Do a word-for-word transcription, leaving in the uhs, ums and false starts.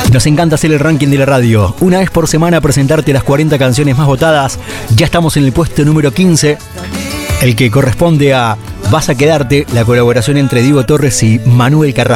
Nos encanta hacer el ranking de la radio. Una vez por semana presentarte las cuarenta canciones más votadas. Ya estamos en el puesto número quince, el que corresponde a Vas a quedarte, la colaboración entre Diego Torres y Manuel Carrasco.